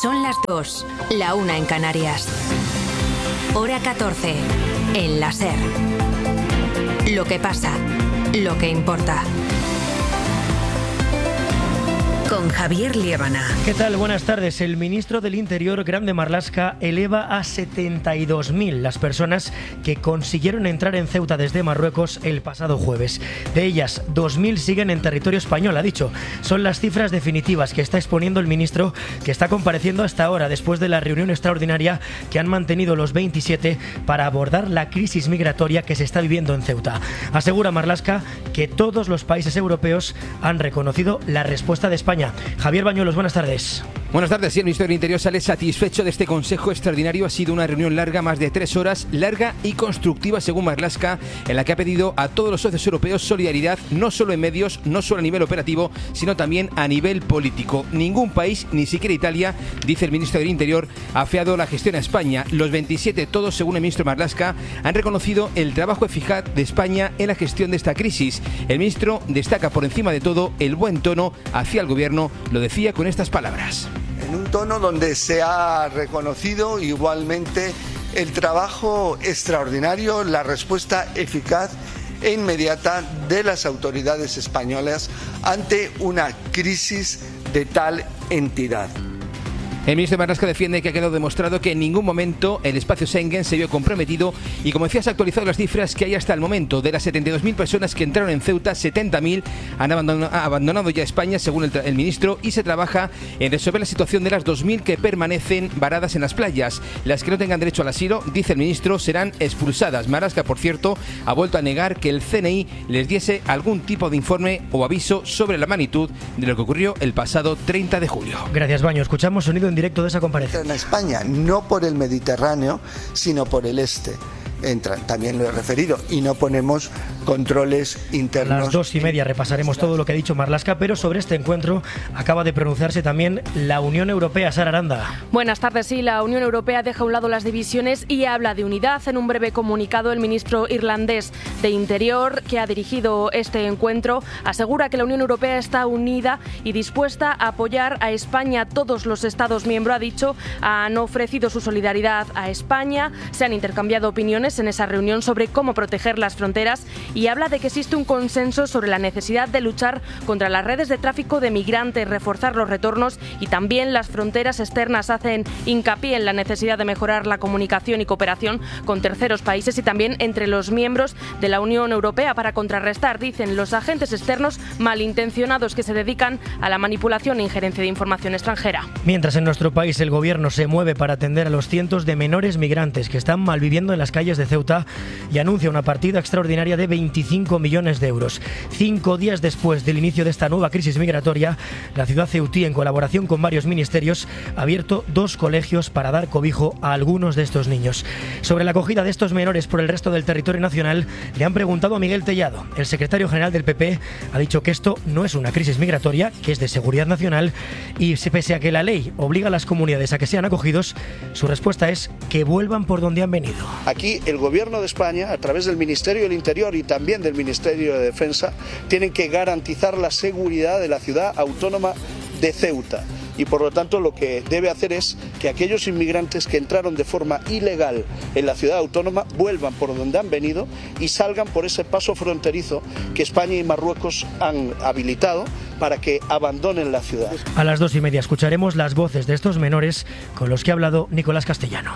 Son las 2, la 1 en Canarias. Hora 14, en la SER. Lo que pasa, lo que importa. Con Javier Liébana. ¿Qué tal? Buenas tardes. El ministro del Interior, Grande Marlaska, eleva a 72.000 las personas que consiguieron entrar en Ceuta desde Marruecos el pasado jueves. De ellas, 2.000 siguen en territorio español, ha dicho. Son las cifras definitivas que está exponiendo el ministro, que está compareciendo hasta ahora después de la reunión extraordinaria que han mantenido los 27 para abordar la crisis migratoria que se está viviendo en Ceuta. Asegura Marlaska que todos los países europeos han reconocido la respuesta de España. Javier Bañuelos, buenas tardes. Buenas tardes. Sí, el Ministerio del Interior sale satisfecho de este Consejo Extraordinario. Ha sido una reunión larga, más de 3 horas, larga y constructiva, según Marlaska, en la que ha pedido a todos los socios europeos solidaridad, no solo en medios, no solo a nivel operativo, sino también a nivel político. Ningún país, ni siquiera Italia, dice el Ministro del Interior, ha afeado la gestión a España. Los 27, todos según el ministro Marlaska, han reconocido el trabajo eficaz de España en la gestión de esta crisis. El ministro destaca por encima de todo el buen tono hacia el gobierno. Lo decía con estas palabras. En un tono donde se ha reconocido igualmente el trabajo extraordinario, la respuesta eficaz e inmediata de las autoridades españolas ante una crisis de tal entidad. El ministro Marlaska defiende que ha quedado demostrado que en ningún momento el espacio Schengen se vio comprometido y, como decía, se ha actualizado las cifras que hay hasta el momento. De las 72.000 personas que entraron en Ceuta, 70.000 han abandonado ya España, según el ministro, y se trabaja en resolver la situación de las 2.000 que permanecen varadas en las playas. Las que no tengan derecho al asilo, dice el ministro, serán expulsadas. Marlaska, por cierto, ha vuelto a negar que el CNI les diese algún tipo de informe o aviso sobre la magnitud de lo que ocurrió el pasado 30 de julio. Gracias, Baño. Escuchamos sonido en directo de esa comparecencia. En España, no por el Mediterráneo, sino por el este. Entran, también lo he referido, y no ponemos controles internos. A las 2:30 repasaremos todo lo que ha dicho Marlaska, pero sobre este encuentro acaba de pronunciarse también la Unión Europea. Sara Aranda. Buenas tardes. Sí, la Unión Europea deja a un lado las divisiones y habla de unidad. En un breve comunicado, el ministro irlandés de Interior, que ha dirigido este encuentro, asegura que la Unión Europea está unida y dispuesta a apoyar a España. Todos los Estados miembros, ha dicho, han ofrecido su solidaridad a España. Se han intercambiado opiniones en esa reunión sobre cómo proteger las fronteras y habla de que existe un consenso sobre la necesidad de luchar contra las redes de tráfico de migrantes, reforzar los retornos y también las fronteras externas. Hacen hincapié en la necesidad de mejorar la comunicación y cooperación con terceros países y también entre los miembros de la Unión Europea para contrarrestar, dicen, los agentes externos malintencionados que se dedican a la manipulación e injerencia de información extranjera. Mientras en nuestro país el gobierno se mueve para atender a los cientos de menores migrantes que están malviviendo en las calles de Ceuta y anuncia una partida extraordinaria de 25 millones de euros. 5 días después del inicio de esta nueva crisis migratoria, la ciudad ceutí, en colaboración con varios ministerios, ha abierto 2 colegios para dar cobijo a algunos de estos niños. Sobre la acogida de estos menores por el resto del territorio nacional, le han preguntado a Miguel Tellado. El secretario general del PP ha dicho que esto no es una crisis migratoria, que es de seguridad nacional, y pese a que la ley obliga a las comunidades a que sean acogidos, su respuesta es que vuelvan por donde han venido. Aquí el Gobierno de España, a través del Ministerio del Interior y también del Ministerio de Defensa, tienen que garantizar la seguridad de la ciudad autónoma de Ceuta. Y por lo tanto lo que debe hacer es que aquellos inmigrantes que entraron de forma ilegal en la ciudad autónoma vuelvan por donde han venido y salgan por ese paso fronterizo que España y Marruecos han habilitado para que abandonen la ciudad. A las 2:30 escucharemos las voces de estos menores con los que ha hablado Nicolás Castellano.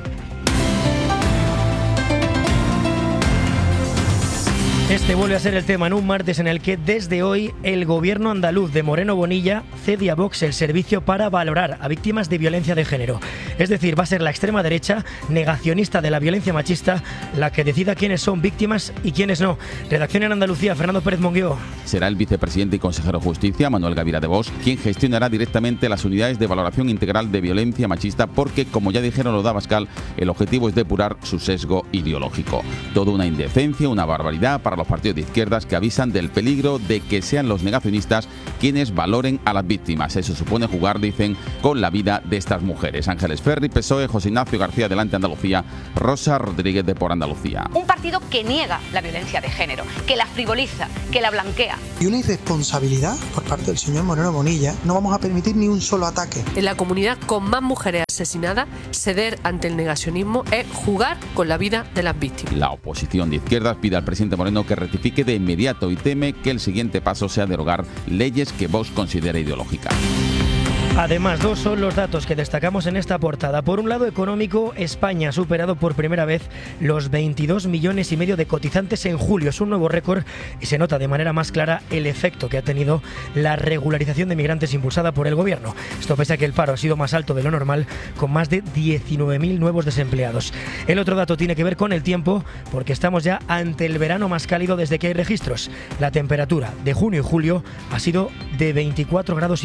Este vuelve a ser el tema en un martes en el que desde hoy el gobierno andaluz de Moreno Bonilla cede a Vox el servicio para valorar a víctimas de violencia de género. Es decir, va a ser la extrema derecha, negacionista de la violencia machista, la que decida quiénes son víctimas y quiénes no. Redacción en Andalucía, Fernando Pérez Monguió. Será el vicepresidente y consejero de Justicia, Manuel Gavira de Vox, quien gestionará directamente las unidades de valoración integral de violencia machista porque, como ya dijeron los de Abascal, el objetivo es depurar su sesgo ideológico. Toda una indecencia, una barbaridad para los partidos de izquierdas que avisan del peligro de que sean los negacionistas quienes valoren a las víctimas. Eso supone jugar, dicen, con la vida de estas mujeres. Ángeles Ferri, PSOE, José Ignacio García, Adelante Andalucía, Rosa Rodríguez de Por Andalucía. Un partido que niega la violencia de género, que la frivoliza, que la blanquea. Y una irresponsabilidad por parte del señor Moreno Bonilla. No vamos a permitir ni un solo ataque. En la comunidad con más mujeres asesinadas, ceder ante el negacionismo es jugar con la vida de las víctimas. La oposición de izquierdas pide al presidente Moreno que rectifique de inmediato y teme que el siguiente paso sea derogar leyes que Vox considera ideológicas. Además, dos son los datos que destacamos en esta portada. Por un lado, económico, España ha superado por primera vez los 22,5 millones de cotizantes en julio. Es un nuevo récord y se nota de manera más clara el efecto que ha tenido la regularización de migrantes impulsada por el gobierno. Esto pese a que el paro ha sido más alto de lo normal, con más de 19.000 nuevos desempleados. El otro dato tiene que ver con el tiempo, porque estamos ya ante el verano más cálido desde que hay registros. La temperatura de junio y julio ha sido de 24,5 grados.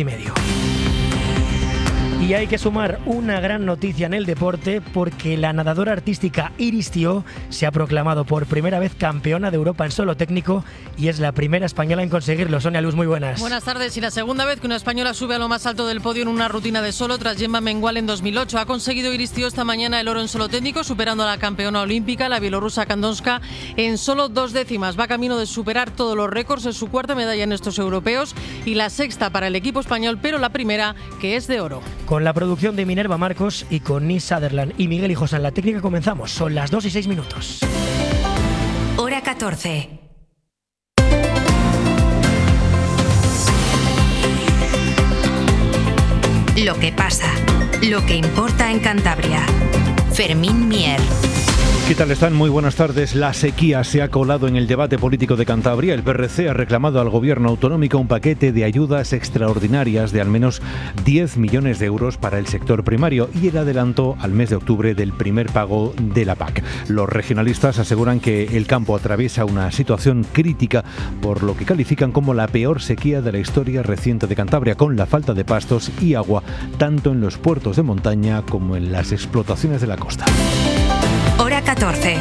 Y hay que sumar una gran noticia en el deporte, porque la nadadora artística Iris Tió se ha proclamado por primera vez campeona de Europa en solo técnico y es la primera española en conseguirlo. Sonia Luz, muy buenas. Buenas tardes. Y la segunda vez que una española sube a lo más alto del podio en una rutina de solo tras Gemma Mengual en 2008. Ha conseguido Iris Tió esta mañana el oro en solo técnico, superando a la campeona olímpica, la bielorrusa Kandonska, en solo 2 décimas. Va camino de superar todos los récords. Es su cuarta medalla en estos europeos y la sexta para el equipo español, pero la primera que es de oro. Con la producción de Minerva Marcos y con Nis Sutherland y Miguel Hijos en la técnica comenzamos. Son las 2:06. Hora 14. Lo que pasa, lo que importa en Cantabria. Fermín Mier. ¿Qué tal están? Muy buenas tardes. La sequía se ha colado en el debate político de Cantabria. El PRC ha reclamado al gobierno autonómico un paquete de ayudas extraordinarias de al menos 10 millones de euros para el sector primario y el adelanto al mes de octubre del primer pago de la PAC. Los regionalistas aseguran que el campo atraviesa una situación crítica por lo que califican como la peor sequía de la historia reciente de Cantabria, con la falta de pastos y agua tanto en los puertos de montaña como en las explotaciones de la costa. Hora 14.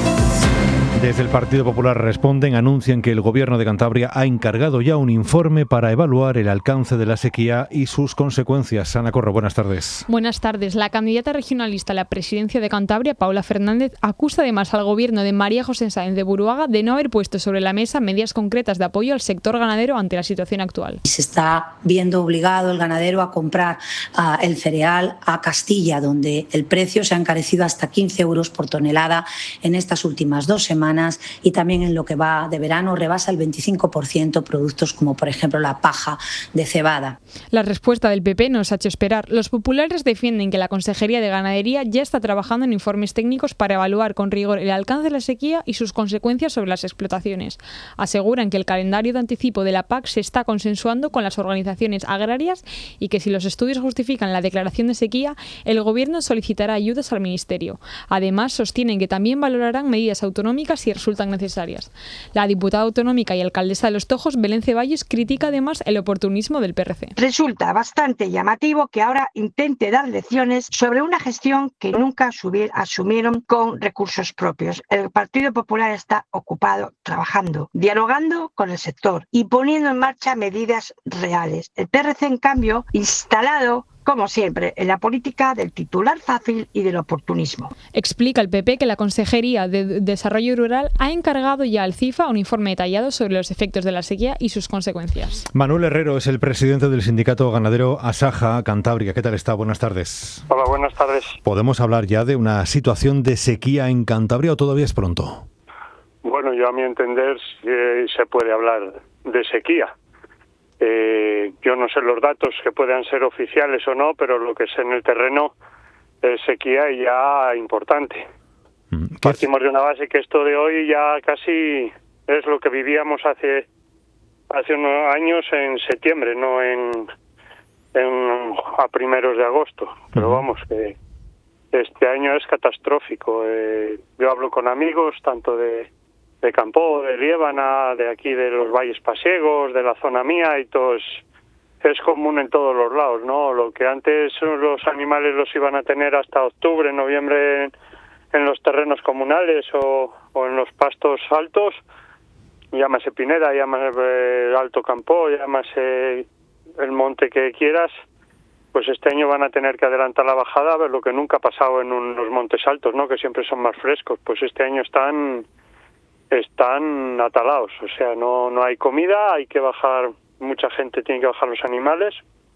Desde el Partido Popular anuncian que el Gobierno de Cantabria ha encargado ya un informe para evaluar el alcance de la sequía y sus consecuencias. Ana Corro, buenas tardes. Buenas tardes. La candidata regionalista a la presidencia de Cantabria, Paula Fernández, acusa además al Gobierno de María José Sáenz de Buruaga de no haber puesto sobre la mesa medidas concretas de apoyo al sector ganadero ante la situación actual. Se está viendo obligado el ganadero a comprar el cereal a Castilla, donde el precio se ha encarecido hasta 15 euros por tonelada en estas últimas 2 semanas. Y también en lo que va de verano rebasa el 25% productos como por ejemplo la paja de cebada. La respuesta del PP nos ha hecho esperar. Los populares defienden que la Consejería de Ganadería ya está trabajando en informes técnicos para evaluar con rigor el alcance de la sequía y sus consecuencias sobre las explotaciones. Aseguran que el calendario de anticipo de la PAC se está consensuando con las organizaciones agrarias y que si los estudios justifican la declaración de sequía, el Gobierno solicitará ayudas al Ministerio. Además, sostienen que también valorarán medidas autonómicas si resultan necesarias. La diputada autonómica y alcaldesa de Los Tojos, Belén Ceballos, critica además el oportunismo del PRC. Resulta bastante llamativo que ahora intente dar lecciones sobre una gestión que nunca asumieron con recursos propios. El Partido Popular está ocupado trabajando, dialogando con el sector y poniendo en marcha medidas reales. El PRC, en cambio, instalado como siempre, en la política del titular fácil y del oportunismo. Explica el PP que la Consejería de Desarrollo Rural ha encargado ya al CIFA un informe detallado sobre los efectos de la sequía y sus consecuencias. Manuel Herrero es el presidente del sindicato ganadero Asaja Cantabria. ¿Qué tal está? Buenas tardes. Hola, buenas tardes. ¿Podemos hablar ya de una situación de sequía en Cantabria o todavía es pronto? Bueno, yo a mi entender se puede hablar de sequía. Yo no sé los datos que puedan ser oficiales o no, pero lo que sé en el terreno es sequía ya importante. Partimos de una base que esto de hoy ya casi es lo que vivíamos hace unos años en septiembre, no a primeros de agosto. Pero vamos, que este año es catastrófico. Yo hablo con amigos tanto de Campo, de Liébana, de aquí de los valles pasiegos, de la zona mía, y todo es común en todos los lados, ¿no? Lo que antes los animales los iban a tener hasta octubre, noviembre en los terrenos comunales o en los pastos altos, llámase Pineda, llámase Alto Campo, llámase el monte que quieras, pues este año van a tener que adelantar la bajada, a ver lo que nunca ha pasado en los montes altos, ¿no? Que siempre son más frescos. Pues este año están atalados, o sea, no hay comida, hay que bajar, mucha gente tiene que bajar los animales.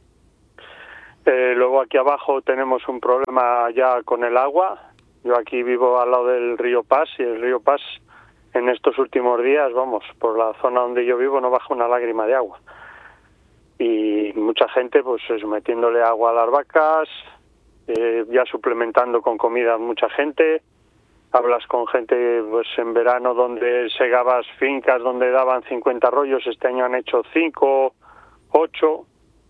Luego aquí abajo tenemos un problema ya con el agua. Yo aquí vivo al lado del río Pas y el río Pas en estos últimos días, vamos, por la zona donde yo vivo no baja una lágrima de agua. Y mucha gente pues metiéndole agua a las vacas, ya suplementando con comida mucha gente. Hablas con gente pues en verano donde segabas fincas donde daban 50 rollos, este año han hecho 5, 8.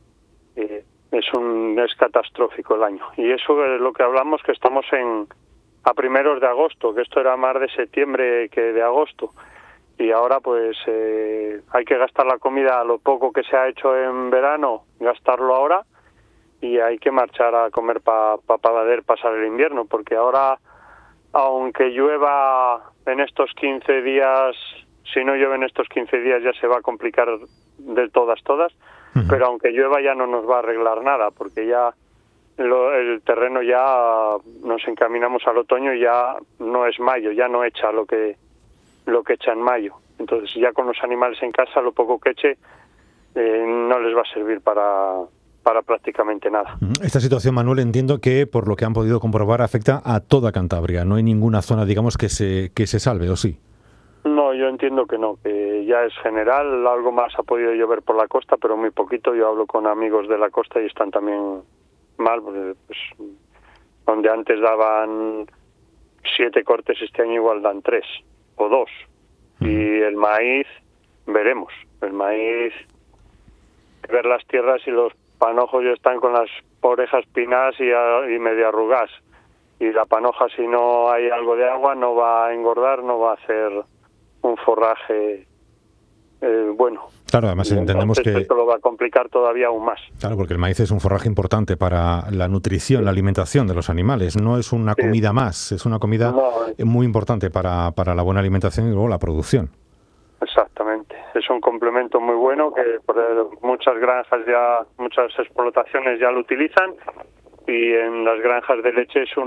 Es catastrófico el año. Y eso es lo que hablamos, que estamos a primeros de agosto, que esto era más de septiembre que de agosto. Y ahora pues hay que gastar la comida, lo poco que se ha hecho en verano, gastarlo ahora, y hay que marchar a comer para poder pasar el invierno, porque ahora, aunque llueva en estos 15 días, si no llueve en estos 15 días ya se va a complicar de todas, pero aunque llueva ya no nos va a arreglar nada, porque ya el terreno ya nos encaminamos al otoño y ya no es mayo, ya no echa lo que echa en mayo. Entonces ya con los animales en casa, lo poco que eche no les va a servir para prácticamente nada. Esta situación, Manuel, entiendo que por lo que han podido comprobar afecta a toda Cantabria. No hay ninguna zona, digamos, que se salve, ¿o sí? No, yo entiendo que no, que ya es general. Algo más ha podido llover por la costa, pero muy poquito. Yo hablo con amigos de la costa y están también mal, porque, pues, donde antes daban 7 cortes, este año igual dan 3 o 2. Y el maíz, veremos. El maíz, ver las tierras y los panojos ya están con las orejas pinadas y medio arrugadas. Y la panoja, si no hay algo de agua, no va a engordar, no va a hacer un forraje bueno. Claro, además entendemos que esto lo va a complicar todavía aún más. Claro, porque el maíz es un forraje importante para la nutrición, la alimentación de los animales. No es una comida más, es una comida muy importante para la buena alimentación y luego la producción. Exactamente. Es un complemento muy bueno que muchas granjas muchas explotaciones ya lo utilizan, y en las granjas de leche es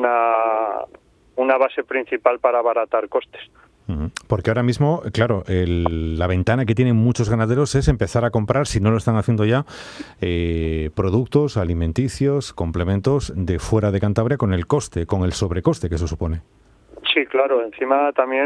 una base principal para abaratar costes. Porque ahora mismo, claro, la ventana que tienen muchos ganaderos es empezar a comprar, si no lo están haciendo ya, productos alimenticios, complementos de fuera de Cantabria con el sobrecoste que eso supone. Sí, claro. Encima también,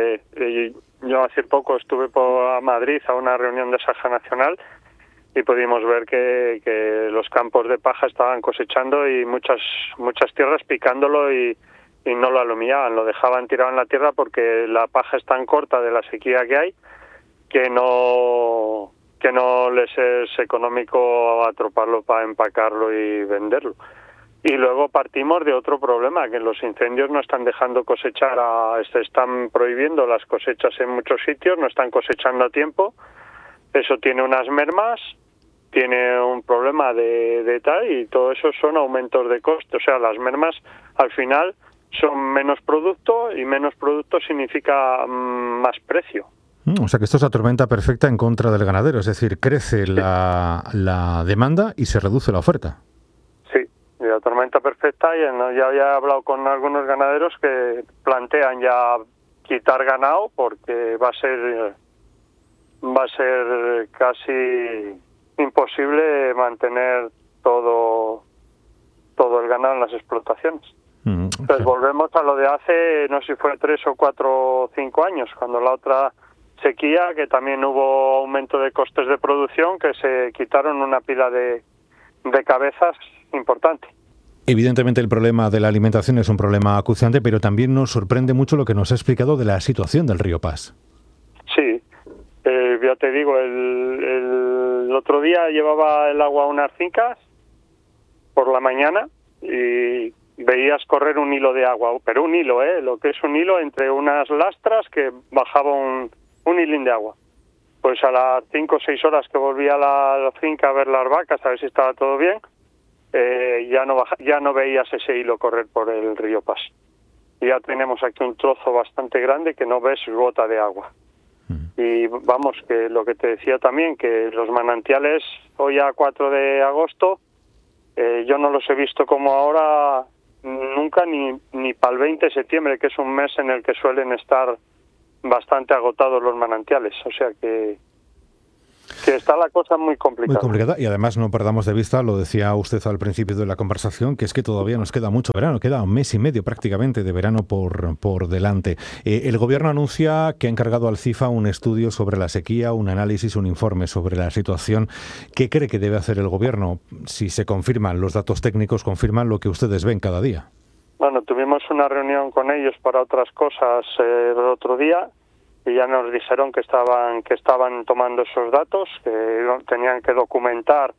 yo hace poco estuve por Madrid a una reunión de Saja Nacional y pudimos ver que los campos de paja estaban cosechando y muchas tierras picándolo y no lo alumillaban, lo dejaban tirado en la tierra porque la paja es tan corta de la sequía que hay que no les es económico atroparlo para empacarlo y venderlo. Y luego partimos de otro problema, que los incendios no están dejando cosechar, están prohibiendo las cosechas en muchos sitios, no están cosechando a tiempo. Eso tiene unas mermas, tiene un problema de tal, y todo eso son aumentos de coste. O sea, las mermas al final son menos producto, y menos producto significa más precio. O sea que esto es la tormenta perfecta en contra del ganadero, es decir, crece la demanda y se reduce la oferta. Sí, la tormenta perfecta, y ya había hablado con algunos ganaderos que plantean ya quitar ganado porque va a ser casi imposible mantener todo el ganado en las explotaciones. Entonces volvemos a lo de hace, no sé si fue 3 o 4 o 5 años, cuando la otra sequía, que también hubo aumento de costes de producción, que se quitaron una pila de cabezas importante. Evidentemente el problema de la alimentación es un problema acuciante, pero también nos sorprende mucho lo que nos ha explicado de la situación del río Pas. Sí, ya te digo, el otro día llevaba el agua a unas fincas por la mañana y veías correr un hilo de agua, pero un hilo, lo que es un hilo entre unas lastras que bajaba un hilín de agua. Pues a las 5 o 6 horas que volví a la finca a ver las vacas, a ver si estaba todo bien, ya no veías ese hilo correr por el río Pas. Ya tenemos aquí un trozo bastante grande que no ves gota de agua. Y vamos, que lo que te decía también, que los manantiales hoy a 4 de agosto, yo no los he visto como ahora nunca, ni para el 20 de septiembre, que es un mes en el que suelen estar bastante agotados los manantiales. O sea que está la cosa muy complicada. Muy complicada, y además no perdamos de vista, lo decía usted al principio de la conversación, que es que todavía nos queda mucho verano, queda un mes y medio prácticamente de verano por delante. El Gobierno anuncia que ha encargado al CIFA un estudio sobre la sequía, un análisis, un informe sobre la situación. ¿Qué cree que debe hacer el Gobierno? Si se confirman los datos técnicos, confirman lo que ustedes ven cada día. Bueno, tuvimos una reunión con ellos para otras cosas el otro día, y ya nos dijeron que estaban tomando esos datos, que tenían que documentar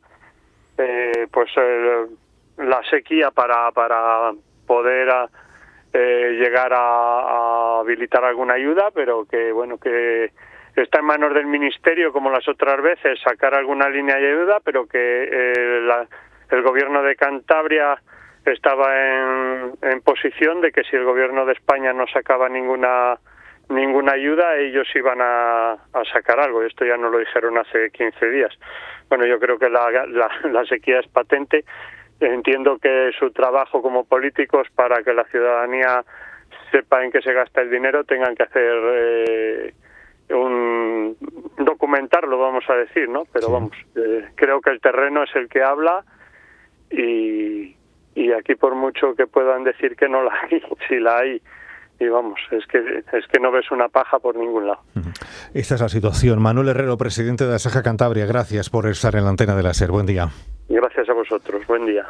la sequía para poder llegar a habilitar alguna ayuda, pero que que está en manos del Ministerio, como las otras veces, sacar alguna línea de ayuda, pero que el Gobierno de Cantabria estaba en posición de que si el Gobierno de España no sacaba ninguna ayuda, ellos iban a sacar algo. Esto ya nos lo dijeron hace 15 días. Bueno, yo creo que la sequía es patente. Entiendo que su trabajo como políticos, para que la ciudadanía sepa en qué se gasta el dinero, tengan que hacer documentarlo, vamos a decir, ¿no? Pero sí. Vamos, creo que el terreno es el que habla, y aquí, por mucho que puedan decir que no la hay, si la hay. Y vamos, es que no ves una paja por ningún lado. Esta es la situación. Manuel Herrero, presidente de Asaja Cantabria, gracias por estar en la antena de la SER. Buen día. Gracias a vosotros. Buen día.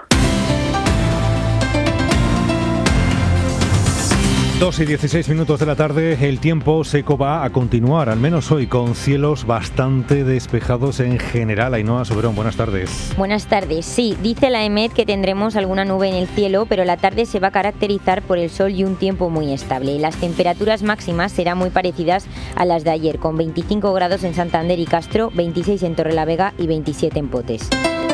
2:16 de la tarde, el tiempo seco va a continuar, al menos hoy, con cielos bastante despejados en general. Ainhoa Soberón, buenas tardes. Buenas tardes. Sí, dice la EMET que tendremos alguna nube en el cielo, pero la tarde se va a caracterizar por el sol y un tiempo muy estable. Las temperaturas máximas serán muy parecidas a las de ayer, con 25 grados en Santander y Castro, 26 en Torrelavega y 27 en Potes.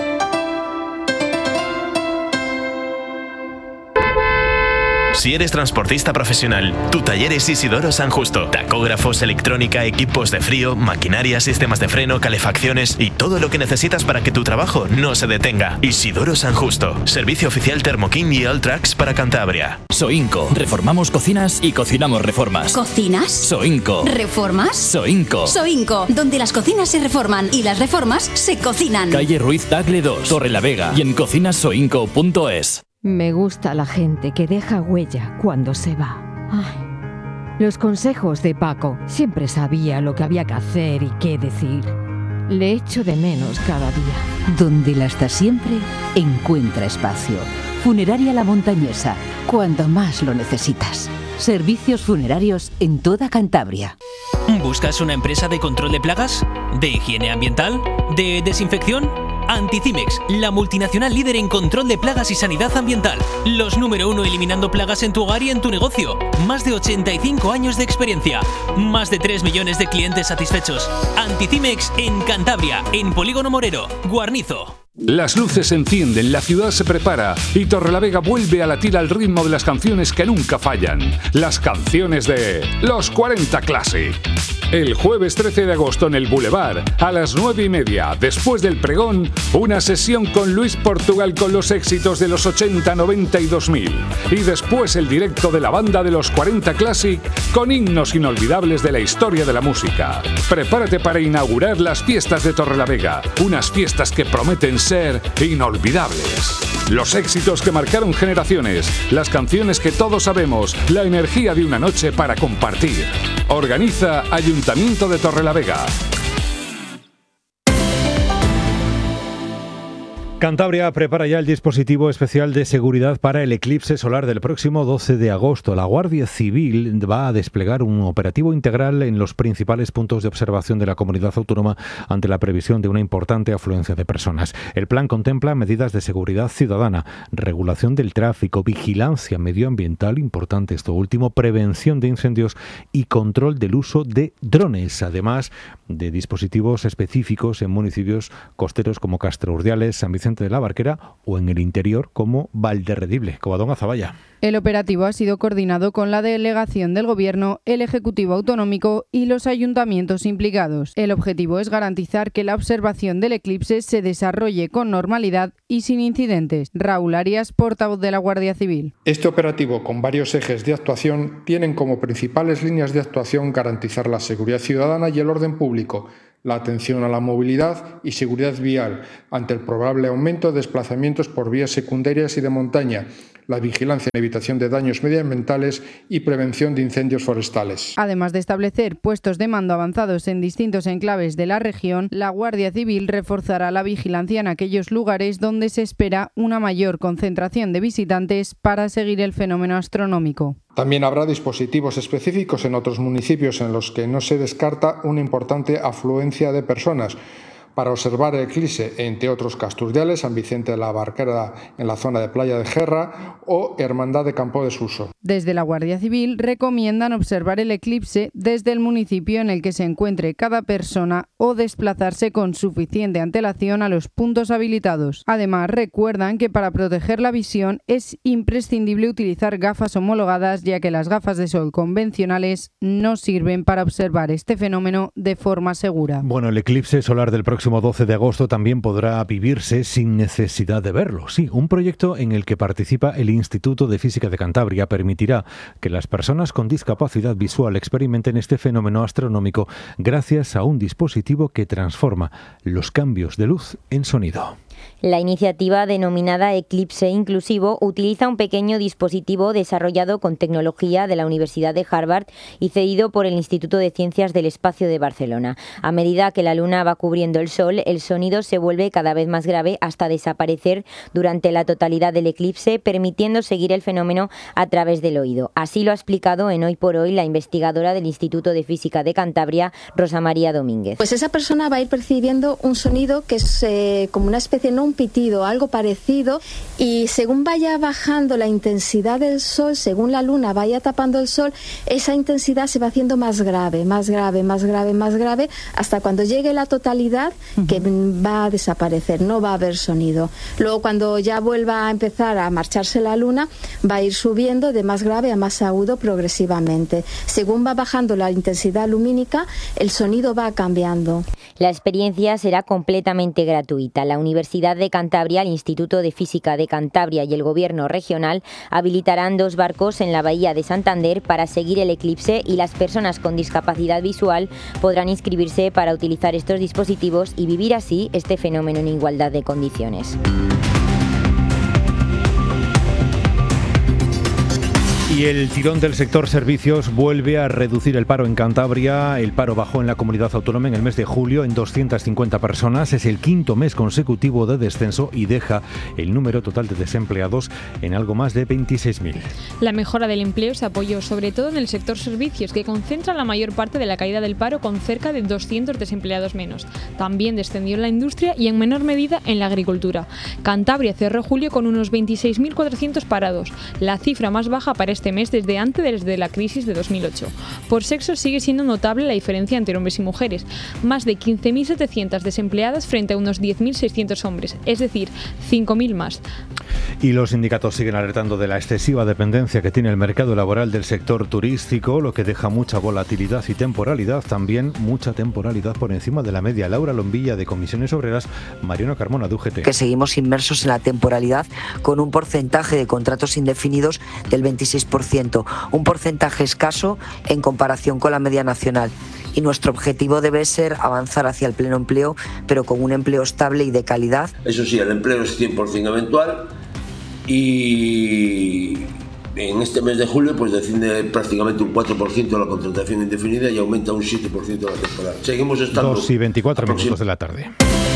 Si eres transportista profesional, tu taller es Isidoro San Justo. Tacógrafos, electrónica, equipos de frío, maquinaria, sistemas de freno, calefacciones y todo lo que necesitas para que tu trabajo no se detenga. Isidoro San Justo. Servicio oficial Thermoking y Alltrax para Cantabria. Soinco. Reformamos cocinas y cocinamos reformas. ¿Cocinas? Soinco. ¿Reformas? Soinco. Soinco, donde las cocinas se reforman y las reformas se cocinan. Calle Ruiz Tagle 2, Torrelavega, y en cocinassoinco.es. Me gusta la gente que deja huella cuando se va. Ay, los consejos de Paco. Siempre sabía lo que había que hacer y qué decir. Le echo de menos cada día. Donde la está siempre, encuentra espacio. Funeraria La Montañesa, cuando más lo necesitas. Servicios funerarios en toda Cantabria. ¿Buscas una empresa de control de plagas? ¿De higiene ambiental? ¿De desinfección? Anticimex, la multinacional líder en control de plagas y sanidad ambiental. Los número 1 eliminando plagas en tu hogar y en tu negocio. Más de 85 años de experiencia. Más de 3 millones de clientes satisfechos. Anticimex en Cantabria, en Polígono Morero, Guarnizo. Las luces se encienden, la ciudad se prepara y Torrelavega vuelve a latir al ritmo de las canciones que nunca fallan. Las canciones de Los 40 Classic. El jueves 13 de agosto en el Boulevard, a las 9:30, después del pregón, una sesión con Luis Portugal con los éxitos de los 80, 90 y 2000. Y después el directo de la banda de Los 40 Classic con himnos inolvidables de la historia de la música. Prepárate para inaugurar las fiestas de Torrelavega, unas fiestas que prometen ser inolvidables. Los éxitos que marcaron generaciones, las canciones que todos sabemos, la energía de una noche para compartir. Organiza Ayuntamiento de Torrelavega. Cantabria prepara ya el dispositivo especial de seguridad para el eclipse solar del próximo 12 de agosto. La Guardia Civil va a desplegar un operativo integral en los principales puntos de observación de la comunidad autónoma ante la previsión de una importante afluencia de personas. El plan contempla medidas de seguridad ciudadana, regulación del tráfico, vigilancia medioambiental, importante esto último, prevención de incendios y control del uso de drones, además de dispositivos específicos en municipios costeros como Castro Urdiales, San Vicente Fuente de la Barquera o en el interior como Valderredible. Covadonga Azaballa. El operativo ha sido coordinado con la delegación del Gobierno, el Ejecutivo Autonómico y los ayuntamientos implicados. El objetivo es garantizar que la observación del eclipse se desarrolle con normalidad y sin incidentes. Raúl Arias, portavoz de la Guardia Civil. Este operativo, con varios ejes de actuación, tienen como principales líneas de actuación garantizar la seguridad ciudadana y el orden público, la atención a la movilidad y seguridad vial ante el probable aumento de desplazamientos por vías secundarias y de montaña, la vigilancia en evitación de daños medioambientales y prevención de incendios forestales. Además de establecer puestos de mando avanzados en distintos enclaves de la región, la Guardia Civil reforzará la vigilancia en aquellos lugares donde se espera una mayor concentración de visitantes para seguir el fenómeno astronómico. También habrá dispositivos específicos en otros municipios en los que no se descarta una importante afluencia de personas para observar el eclipse, entre otros Casturdiales, San Vicente de la Barquera en la zona de Playa de Gerra o Hermandad de Campo de Suso. Desde la Guardia Civil recomiendan observar el eclipse desde el municipio en el que se encuentre cada persona o desplazarse con suficiente antelación a los puntos habilitados. Además, recuerdan que para proteger la visión es imprescindible utilizar gafas homologadas, ya que las gafas de sol convencionales no sirven para observar este fenómeno de forma segura. Bueno, el eclipse solar del próximo 12 de agosto también podrá vivirse sin necesidad de verlo. Sí, un proyecto en el que participa el Instituto de Física de Cantabria permitirá que las personas con discapacidad visual experimenten este fenómeno astronómico gracias a un dispositivo que transforma los cambios de luz en sonido. La iniciativa, denominada Eclipse Inclusivo, utiliza un pequeño dispositivo desarrollado con tecnología de la Universidad de Harvard y cedido por el Instituto de Ciencias del Espacio de Barcelona. A medida que la luna va cubriendo el sol, el sonido se vuelve cada vez más grave hasta desaparecer durante la totalidad del eclipse, permitiendo seguir el fenómeno a través del oído. Así lo ha explicado en Hoy por Hoy la investigadora del Instituto de Física de Cantabria, Rosa María Domínguez. Pues esa persona va a ir percibiendo un sonido que es como una especie, no un pitido, algo parecido, y según vaya bajando la intensidad del sol, según la luna vaya tapando el sol, esa intensidad se va haciendo más grave, más grave, más grave, más grave, hasta cuando llegue la totalidad que va a desaparecer, no va a haber sonido. Luego, cuando ya vuelva a empezar a marcharse la luna, va a ir subiendo de más grave a más agudo progresivamente. Según va bajando la intensidad lumínica, el sonido va cambiando. La experiencia será completamente gratuita. La Universidad de Cantabria, el Instituto de Física de Cantabria y el Gobierno regional habilitarán 2 barcos en la bahía de Santander para seguir el eclipse, y las personas con discapacidad visual podrán inscribirse para utilizar estos dispositivos y vivir así este fenómeno en igualdad de condiciones. Y el tirón del sector servicios vuelve a reducir el paro en Cantabria. El paro bajó en la comunidad autónoma en el mes de julio en 250 personas. Es el 5º mes consecutivo de descenso y deja el número total de desempleados en algo más de 26.000. La mejora del empleo se apoyó sobre todo en el sector servicios, que concentra la mayor parte de la caída del paro con cerca de 200 desempleados menos. También descendió en la industria y en menor medida en la agricultura. Cantabria cerró julio con unos 26.400 parados, la cifra más baja para este mes desde antes de la crisis de 2008. Por sexo sigue siendo notable la diferencia entre hombres y mujeres, más de 15.700 desempleadas frente a unos 10.600 hombres, es decir, 5.000 más. Y los sindicatos siguen alertando de la excesiva dependencia que tiene el mercado laboral del sector turístico, lo que deja mucha volatilidad y temporalidad, también mucha temporalidad por encima de la media. Laura Lombilla, de Comisiones Obreras, Mariano Carmona, de UGT. Que seguimos inmersos en la temporalidad con un porcentaje de contratos indefinidos del 26%, un porcentaje escaso en comparación con la media nacional. Y nuestro objetivo debe ser avanzar hacia el pleno empleo, pero con un empleo estable y de calidad. Eso sí, el empleo es 100% eventual y en este mes de julio pues desciende prácticamente un 4% la contratación indefinida y aumenta un 7% la temporal. Seguimos estando 2:24 de la tarde.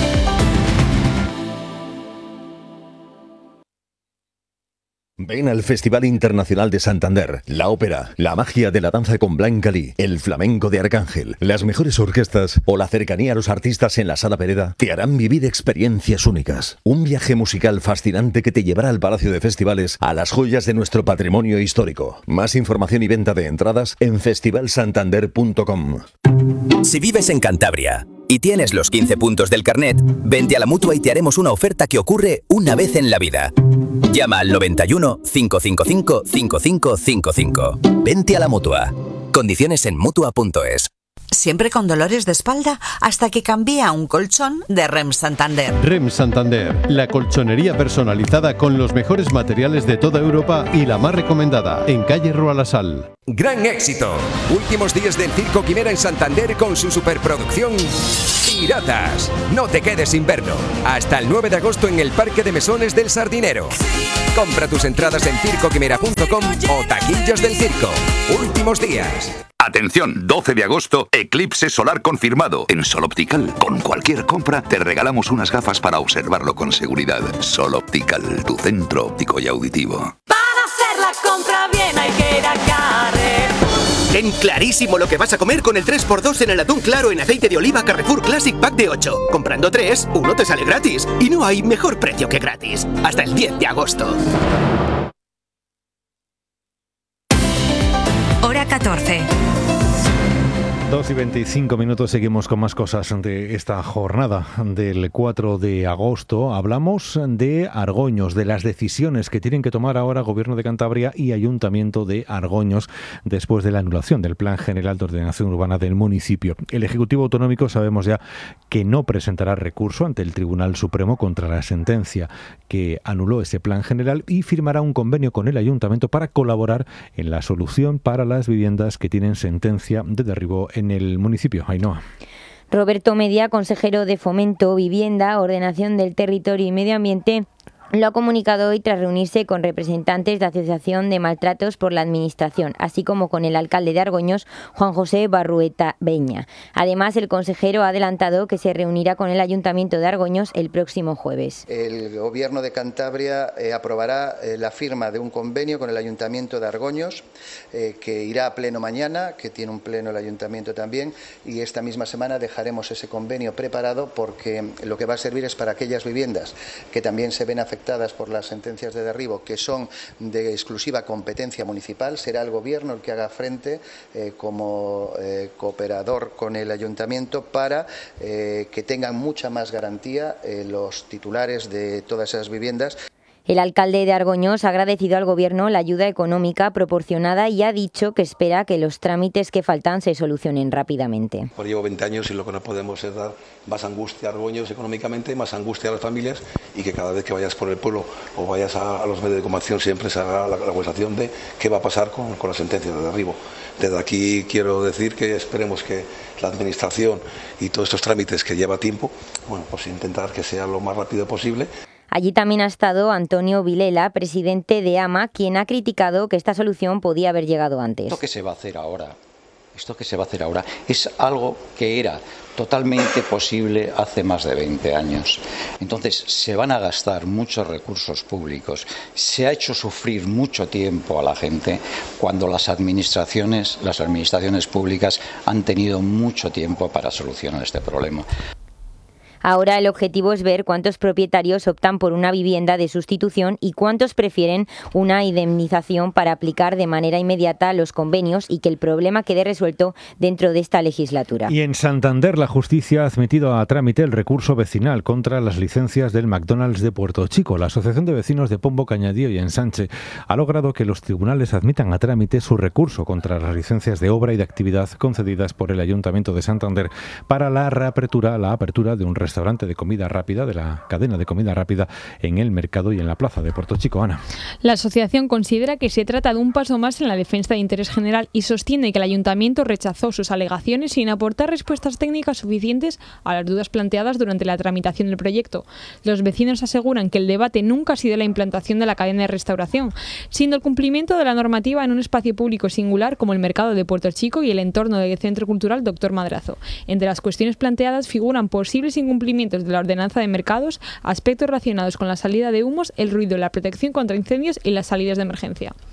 Ven al Festival Internacional de Santander, la ópera, la magia de la danza con Blanca Lee, el flamenco de Arcángel, las mejores orquestas o la cercanía a los artistas en la Sala Pereda te harán vivir experiencias únicas. Un viaje musical fascinante que te llevará al Palacio de Festivales, a las joyas de nuestro patrimonio histórico. Más información y venta de entradas en festivalsantander.com. Si vives en Cantabria, y tienes los 15 puntos del carnet, vente a la Mutua y te haremos una oferta que ocurre una vez en la vida. Llama al 91 555 5555. Vente a la Mutua. Condiciones en Mutua.es. Siempre con dolores de espalda hasta que cambié a un colchón de REM Santander. REM Santander, la colchonería personalizada con los mejores materiales de toda Europa y la más recomendada, en calle Rua La Sal. Gran éxito. Últimos días del Circo Quimera en Santander con su superproducción Piratas. No te quedes sin verlo. Hasta el 9 de agosto en el Parque de Mesones del Sardinero. Compra tus entradas en circoquimera.com o taquillas del circo. Últimos días. Atención, 12 de agosto, eclipse solar confirmado en Sol Optical. Con cualquier compra te regalamos unas gafas para observarlo con seguridad. Sol Optical, tu centro óptico y auditivo. Para hacer la compra bien hay que ir a Carrefour. Ten clarísimo lo que vas a comer con el 3x2 en el atún claro en aceite de oliva Carrefour Classic Pack de 8. Comprando 3, uno te sale gratis. Y no hay mejor precio que gratis. Hasta el 10 de agosto. Hora 14. 2 y 25 minutos, seguimos con más cosas de esta jornada del 4 de agosto. Hablamos de Argoños, de las decisiones que tienen que tomar ahora Gobierno de Cantabria y Ayuntamiento de Argoños después de la anulación del Plan General de Ordenación Urbana del municipio. El Ejecutivo Autonómico sabemos ya que no presentará recurso ante el Tribunal Supremo contra la sentencia que anuló ese Plan General y firmará un convenio con el Ayuntamiento para colaborar en la solución para las viviendas que tienen sentencia de derribo en el municipio. Ainhoa. Roberto Media, consejero de Fomento, Vivienda, Ordenación del Territorio y Medio Ambiente, lo ha comunicado hoy tras reunirse con representantes de Asociación de Maltratos por la Administración, así como con el alcalde de Argoños, Juan José Barrueta Beña. Además, el consejero ha adelantado que se reunirá con el Ayuntamiento de Argoños el próximo jueves. El Gobierno de Cantabria aprobará la firma de un convenio con el Ayuntamiento de Argoños, que irá a pleno mañana, que tiene un pleno el Ayuntamiento también, y esta misma semana dejaremos ese convenio preparado porque lo que va a servir es para aquellas viviendas que también se ven afectadas por las sentencias de derribo, que son de exclusiva competencia municipal. Será el Gobierno el que haga frente como cooperador con el Ayuntamiento para que tengan mucha más garantía los titulares de todas esas viviendas. El alcalde de Argoños ha agradecido al Gobierno la ayuda económica proporcionada y ha dicho que espera que los trámites que faltan se solucionen rápidamente. Llevo 20 años y lo que no podemos es dar más angustia a Argoños económicamente, más angustia a las familias, y que cada vez que vayas por el pueblo o vayas a los medios de comunicación siempre se haga la conversación de qué va a pasar con la sentencia de derribo. Desde aquí quiero decir que esperemos que la Administración y todos estos trámites que lleva tiempo, pues intentar que sea lo más rápido posible. Allí también ha estado Antonio Vilela, presidente de AMA, quien ha criticado que esta solución podía haber llegado antes. Esto que se va a hacer ahora es algo que era totalmente posible hace más de 20 años. Entonces se van a gastar muchos recursos públicos, se ha hecho sufrir mucho tiempo a la gente cuando las administraciones públicas han tenido mucho tiempo para solucionar este problema. Ahora el objetivo es ver cuántos propietarios optan por una vivienda de sustitución y cuántos prefieren una indemnización para aplicar de manera inmediata los convenios y que el problema quede resuelto dentro de esta legislatura. Y en Santander la justicia ha admitido a trámite el recurso vecinal contra las licencias del McDonald's de Puerto Chico. La Asociación de Vecinos de Pombo, Cañadío y Ensanche ha logrado que los tribunales admitan a trámite su recurso contra las licencias de obra y de actividad concedidas por el Ayuntamiento de Santander para la apertura de un restaurante de comida rápida, de la cadena de comida rápida en el mercado y en la plaza de Puerto Chico. Ana. La asociación considera que se trata de un paso más en la defensa de interés general y sostiene que el Ayuntamiento rechazó sus alegaciones sin aportar respuestas técnicas suficientes a las dudas planteadas durante la tramitación del proyecto. Los vecinos aseguran que el debate nunca ha sido la implantación de la cadena de restauración, siendo el cumplimiento de la normativa en un espacio público singular como el mercado de Puerto Chico y el entorno del Centro Cultural Doctor Madrazo. Entre las cuestiones planteadas figuran posibles incumplimientos de la ordenanza de mercados, aspectos relacionados con la salida de humos, el ruido, la protección contra incendios y las salidas de emergencia.